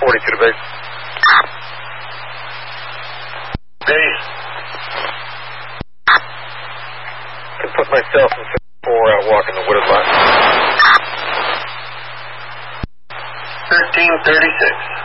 42 to base. Base. Can put myself in 4 out walking the wooded lot. 1336.